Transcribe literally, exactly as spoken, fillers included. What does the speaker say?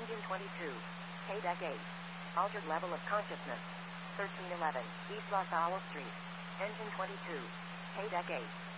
Engine twenty-two. K-Deck eight. Altered level of consciousness. thirteen eleven. East La Salle Street. Engine twenty-two. K-Deck eight.